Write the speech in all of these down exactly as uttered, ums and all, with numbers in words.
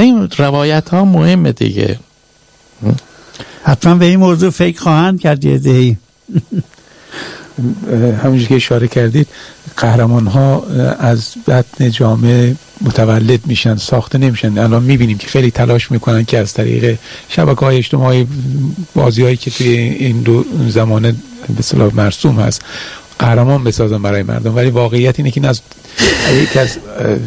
این روایت ها مهمه دیگه. حتما به این موضوع فکر خواهند کرد یه دهی. همونجوری که اشاره کردید قهرمان ها از بطن جامعه متولد میشن، ساخته نمیشن. الان میبینیم که خیلی تلاش میکنن که از طریق شبکه‌های اجتماعی، بازی‌هایی که توی این دو زمانه به اصطلاح مرسوم هست، قهرمان بسازن برای مردم. ولی واقعیت اینه که این از یک از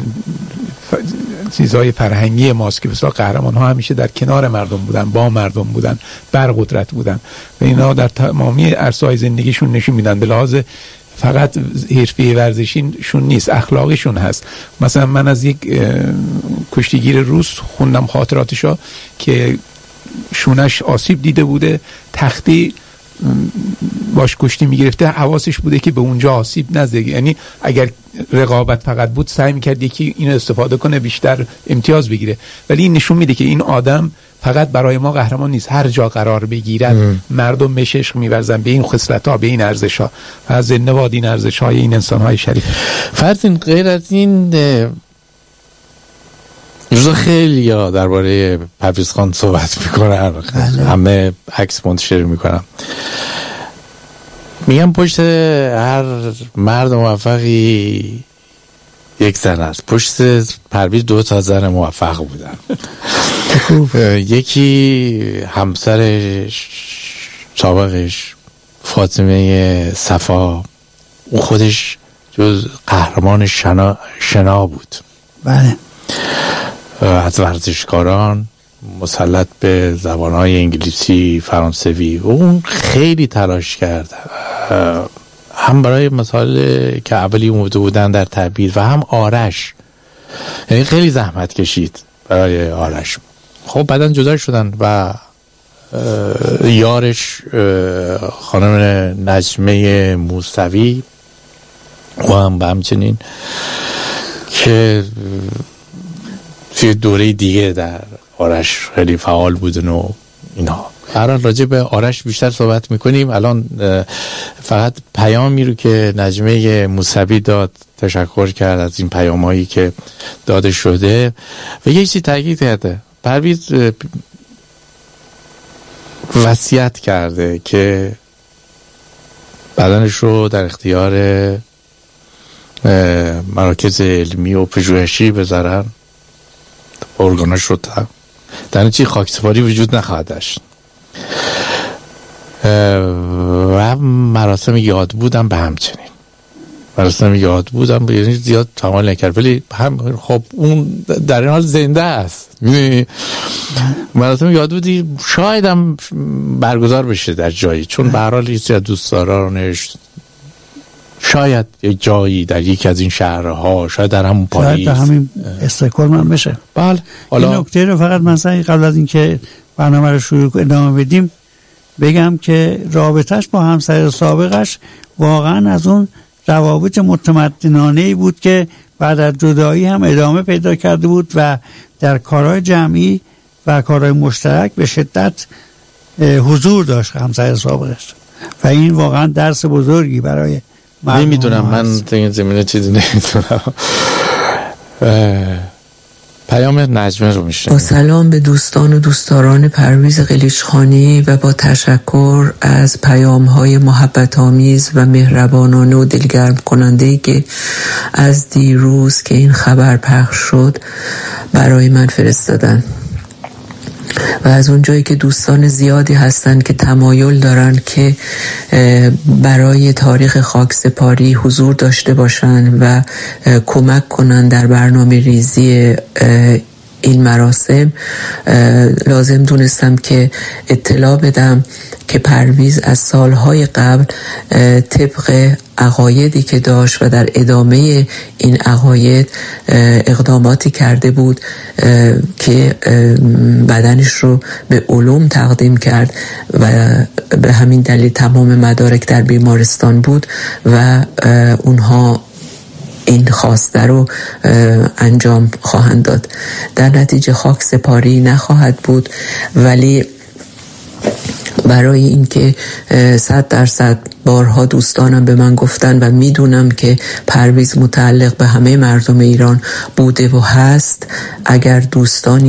چیزهای فرهنگی ماست که مثلا قهرمان ها همیشه در کنار مردم بودن، با مردم بودن، بر قدرت بودن و اینا در تمامی عرصه‌های زندگیشون نشون میدن. به لحاظ فقط حرفی ورزشیشون نیست، اخلاقیشون هست. مثلا من از یک کشتیگیر روس خوندم خاطراتشو که شونش آسیب دیده بوده، تختی باش کشتی میگرفته، حواسش بوده که به اونجا آسیب نزده. یعنی اگر رقابت فقط بود سعی میکرد یکی اینو استفاده کنه بیشتر امتیاز بگیره. ولی این نشون میده که این آدم فقط برای ما قهرمان نیست، هر جا قرار بگیرد ام. مردم بهش عشق می‌ورزن به این خصلت‌ها، به این ارزش‌ها و از نواد این ارزش‌های این انسان‌های شریف. فرضین غیر از این روزا خیلی یا درباره پرویز خان صحبت میکنن، همه عکس منتشر میکنن، میگم پشت هر مرد موفقی یک زن است. پشت پرویز دو تا زن موفق بودن. یکی همسرش سابقش فاطمه صفا، اون خودش جز قهرمان شنا, شنا بود. بله. از ورزشکاران مسلط به زبانهای انگلیسی، فرانسوی. اون خیلی تلاش کرد، هم برای مسائل که اولی اومده بودن در تعبیر و هم آرش، یعنی خیلی زحمت کشید برای آرش. خب بعدن جدا شدن و یارش خانم نجمه موسوی و هم همچنین که توی دوره دیگه در آرش خیلی فعال بودن و اینا. الان راجع به آرش بیشتر صحبت میکنیم. الان فقط پیامی رو که نجمه موسوی داد تشکر کرد از این پیامایی که داده شده و یک چیز تاکید کرده. پرویز وصیت کرده که بدنش رو در اختیار مراکز علمی و پژوهشی بذارن، ارگاناش رو تا در چی خاکسپاری وجود نخواهد داشت و مراسم یاد بودم به همچنین مراسم یاد بودم یعنی زیاد تمام نکرد، ولی هم خب اون در این حال زنده است. مراسم یاد بودی شاید هم برگزار بشه در جایی، چون به هر حال یکی از دوستدارانش شاید یک جایی در یکی از این شهرها، شاید در همون پاریس، شاید در همین استکهلم هم بشه. بله. این نکته رو فقط مثلا قبل از اینکه برنامه رو شروع ادامه بدیم بگم که رابطش با همسر سابقش واقعا از اون روابط متمدنانه‌ای بود که بعد از جدایی هم ادامه پیدا کرده بود و در کارهای جمعی و کارهای مشترک به شدت حضور داشت همسر سابقش و این واقعا درس بزرگی برای نمیدونم من این زمینه چیزی نمیدونم. پیام نجمه رو میشه. با سلام به دوستان و دوستداران پرویز قلیچخانی و با تشکر از پیام‌های محبت آمیز و مهربانانه و دلگرم کننده‌ای که از دیروز که این خبر پخش شد برای من فرستادن و از اونجایی که دوستان زیادی هستن که تمایل دارن که برای تاریخ خاکسپاری حضور داشته باشن و کمک کنن در برنامه ریزی این مراسم، لازم دونستم که اطلاع بدم که پرویز از سالهای قبل طبق عقایدی که داشت و در ادامه این عقاید اقداماتی کرده بود که بدنش رو به علوم تقدیم کرد و به همین دلیل تمام مدارک در بیمارستان بود و اونها این خواسته رو انجام خواهند داد. در نتیجه خاک سپاری نخواهد بود، ولی برای اینکه صد درصد بارها دوستانم به من گفتن و میدونم که پرویز متعلق به همه مردم ایران بوده و هست، اگر دوستانی